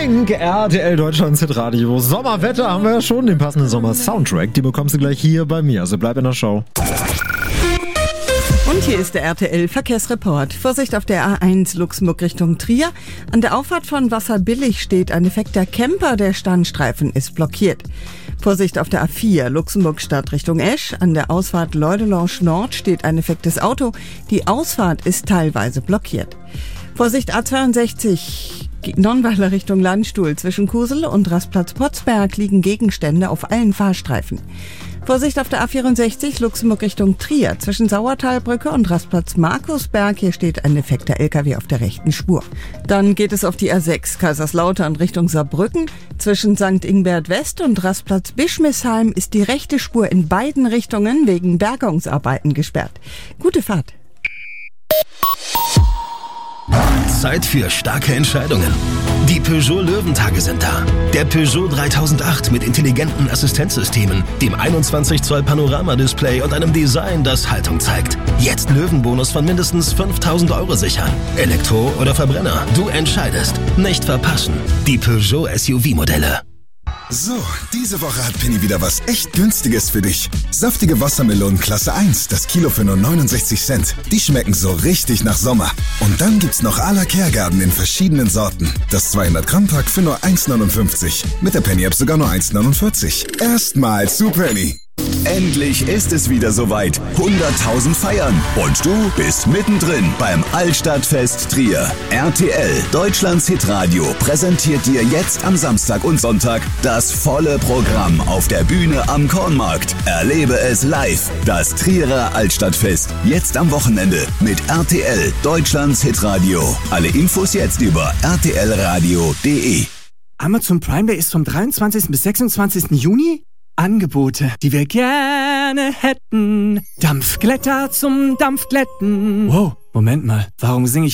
Pink, RTL Deutschlands Hitradio. Sommerwetter haben wir ja schon, den passenden Sommer-Soundtrack. Die bekommst du gleich hier bei mir, also bleib in der Show. Und hier ist der RTL-Verkehrsreport. Vorsicht auf der A1 Luxemburg Richtung Trier. An der Auffahrt von Wasserbillig steht ein defekter Camper. Der Standstreifen ist blockiert. Vorsicht auf der A4 Luxemburg-Stadt Richtung Esch. An der Ausfahrt Leudelange Nord steht ein defektes Auto. Die Ausfahrt ist teilweise blockiert. Vorsicht A62 Nonnweiler Richtung Landstuhl. Zwischen Kusel und Rastplatz Potsberg liegen Gegenstände auf allen Fahrstreifen. Vorsicht auf der A64 Luxemburg Richtung Trier. Zwischen Sauertalbrücke und Rastplatz Markusberg. Hier steht ein defekter LKW auf der rechten Spur. Dann geht es auf die A6 Kaiserslautern Richtung Saarbrücken. Zwischen St. Ingbert West und Rastplatz Bischmisheim ist die rechte Spur in beiden Richtungen wegen Bergungsarbeiten gesperrt. Gute Fahrt. Zeit für starke Entscheidungen. Die Peugeot Löwentage sind da. Der Peugeot 3008 mit intelligenten Assistenzsystemen, dem 21 Zoll Panoramadisplay und einem Design, das Haltung zeigt. Jetzt Löwenbonus von mindestens 5.000 Euro sichern. Elektro oder Verbrenner, du entscheidest. Nicht verpassen. Die Peugeot SUV-Modelle. So, diese Woche hat Penny wieder was echt Günstiges für dich. Saftige Wassermelonen Klasse 1, das Kilo für nur 69 Cent. Die schmecken so richtig nach Sommer. Und dann gibt's noch à la Kehrgarten in verschiedenen Sorten. Das 200-Gramm-Pack für nur 1,59. Mit der Penny-App sogar nur 1,49. Erstmal zu Penny. Endlich ist es wieder soweit. 100.000 feiern. Und du bist mittendrin beim Altstadtfest Trier. RTL, Deutschlands Hitradio, präsentiert dir jetzt am Samstag und Sonntag das volle Programm auf der Bühne am Kornmarkt. Erlebe es live. Das Trierer Altstadtfest. Jetzt am Wochenende mit RTL, Deutschlands Hitradio. Alle Infos jetzt über rtlradio.de. Amazon Prime Day ist vom 23. bis 26. Juni? Angebote, die wir gerne hätten. Dampfglätter zum Dampfglätten. Wow, Moment mal, warum singe ich